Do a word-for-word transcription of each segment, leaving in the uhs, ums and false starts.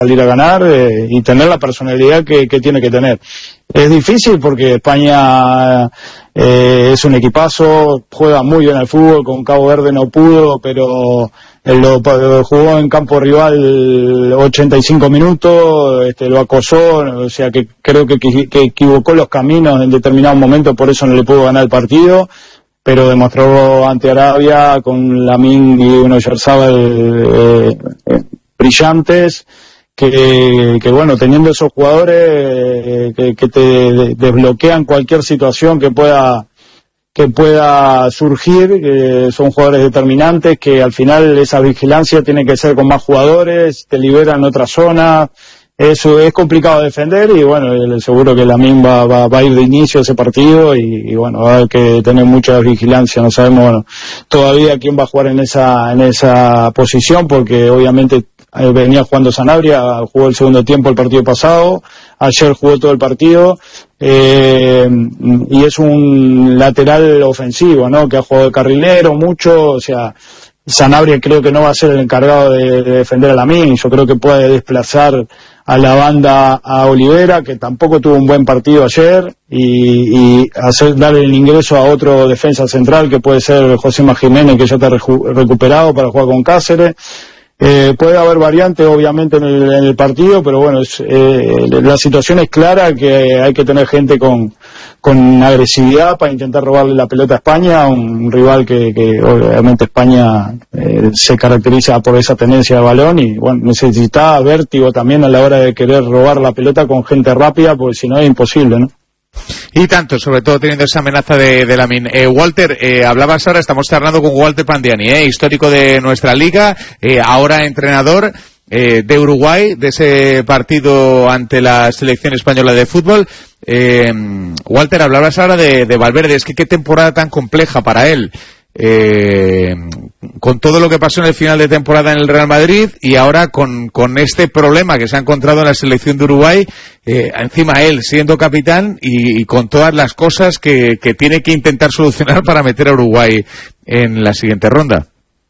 salir a ganar eh, y tener la personalidad que, que tiene que tener. Es difícil porque España eh, es un equipazo, juega muy bien al fútbol, con Cabo Verde no pudo, pero él lo, lo jugó en campo rival ochenta y cinco minutos, este, lo acosó, o sea que creo que, que, que equivocó los caminos en determinado momento, por eso no le pudo ganar el partido, pero demostró ante Arabia con Lamine y uno Oyarzabal eh, eh, brillantes. Que, que bueno, teniendo esos jugadores eh, que, que te desbloquean cualquier situación que pueda que pueda surgir, que son jugadores determinantes, que al final esa vigilancia tiene que ser con más jugadores, te liberan otras zonas, eso es complicado defender y bueno, seguro que Lamine va, va, va a ir de inicio a ese partido y, y bueno, va a haber que tener mucha vigilancia, no sabemos bueno, todavía quién va a jugar en esa en esa posición porque obviamente venía jugando Sanabria, jugó el segundo tiempo el partido pasado, ayer jugó todo el partido, eh, y es un lateral ofensivo, ¿no? Que ha jugado de carrilero mucho, o sea, Sanabria creo que no va a ser el encargado de, de defender a Lamine, yo creo que puede desplazar a la banda a Olivera, que tampoco tuvo un buen partido ayer, y, y hacer darle el ingreso a otro defensa central, que puede ser Josema Jiménez, que ya está reju- recuperado para jugar con Cáceres. Eh, puede haber variantes obviamente en el, en el partido, pero bueno, es, eh, la situación es clara que hay que tener gente con, con agresividad para intentar robarle la pelota a España, un rival que, que obviamente España eh, se caracteriza por esa tendencia de balón y bueno, necesita vértigo también a la hora de querer robar la pelota con gente rápida, porque si no es imposible, ¿no? Y tanto, sobre todo teniendo esa amenaza de, de Lamine. Eh, Walter, eh, hablabas ahora, estamos charlando con Walter Pandiani, eh, histórico de nuestra liga, eh, ahora entrenador eh, de Uruguay, de ese partido ante la selección española de fútbol. Eh, Walter, hablabas ahora de, de Valverde, es que qué temporada tan compleja para él. Eh, con todo lo que pasó en el final de temporada en el Real Madrid y ahora con, con este problema que se ha encontrado en la selección de Uruguay, eh, encima él siendo capitán y, y con todas las cosas que, que tiene que intentar solucionar para meter a Uruguay en la siguiente ronda.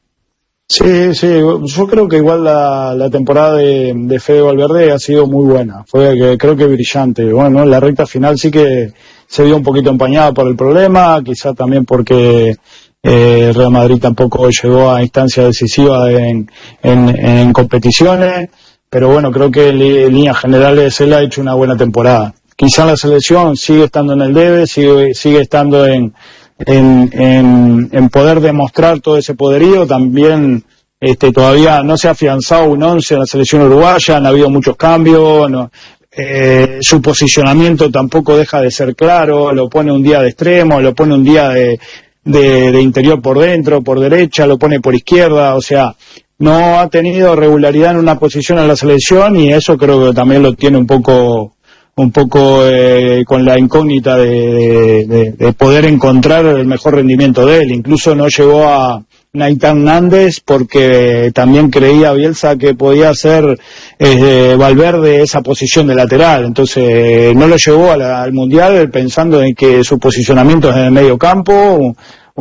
Sí, sí, yo creo que igual la, la temporada de, de Fede Valverde ha sido muy buena, fue que, creo que brillante. Bueno, la recta final sí que se vio un poquito empañada por el problema, quizá también porque Eh, Real Madrid tampoco llegó a instancias decisivas en, en, en competiciones, pero bueno, creo que en, en líneas generales él ha hecho una buena temporada. Quizá la selección sigue estando en el debe, sigue, sigue estando en, en, en, en poder demostrar todo ese poderío. También este, todavía no se ha afianzado un once en la selección uruguaya, han habido muchos cambios, no, eh, su posicionamiento tampoco deja de ser claro, lo pone un día de extremo, lo pone un día de De, de interior por dentro, por derecha, lo pone por izquierda, o sea, no ha tenido regularidad en una posición en la selección y eso creo que también lo tiene un poco un poco eh, con la incógnita de, de, de poder encontrar el mejor rendimiento de él. Incluso no llegó a Naitán Nández porque también creía Bielsa que podía hacer eh, Valverde esa posición de lateral, entonces eh, no lo llevó a la, al Mundial pensando en que su posicionamiento es en el medio campo, un,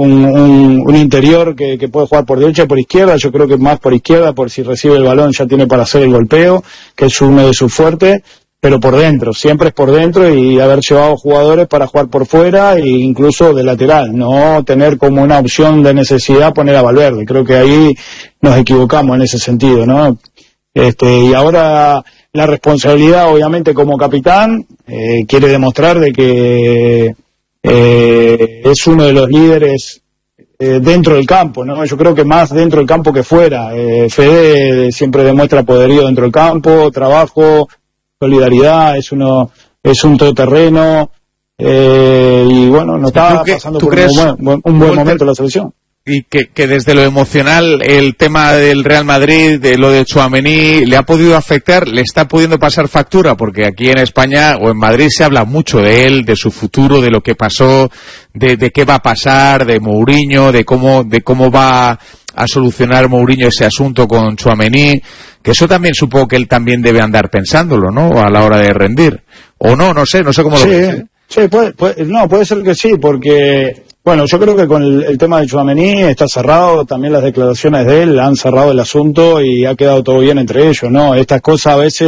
un, un interior que, que puede jugar por derecha y por izquierda, yo creo que más por izquierda, por si recibe el balón ya tiene para hacer el golpeo, que es uno de sus fuertes, pero por dentro, siempre es por dentro y haber llevado jugadores para jugar por fuera e incluso de lateral, no tener como una opción de necesidad poner a Valverde. Creo que ahí nos equivocamos en ese sentido, ¿no? Este, y ahora la responsabilidad, obviamente, como capitán, eh, quiere demostrar de que eh, es uno de los líderes eh, dentro del campo, ¿no? Yo creo que más dentro del campo que fuera. Eh, Fede siempre demuestra poderío dentro del campo, trabajo, solidaridad, es uno, es un todoterreno, eh, y bueno, no está pasando por un buen, un buen momento la selección. Y que, que desde lo emocional el tema del Real Madrid, de lo de Tchouaméni, le ha podido afectar, le está pudiendo pasar factura, porque aquí en España o en Madrid se habla mucho de él, de su futuro, de lo que pasó, de, de qué va a pasar, de Mourinho, de cómo, de cómo va a solucionar Mourinho ese asunto con Tchouaméni, que eso también supongo que él también debe andar pensándolo, ¿no? A la hora de rendir. O no, no sé, no sé cómo lo sí, ves. Sí, puede, puede, no, puede ser que sí, porque, bueno, yo creo que con el, el tema de Tchouaméni está cerrado, también las declaraciones de él han cerrado el asunto y ha quedado todo bien entre ellos, ¿no? Estas cosas a veces